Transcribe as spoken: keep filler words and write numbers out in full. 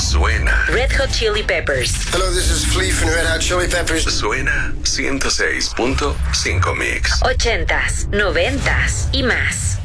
suena. Red Hot Chili Peppers. Hello, this is Flea from Red Hot Chili Peppers. Suena ciento seis punto cinco Mix. Ochentas, noventas y más.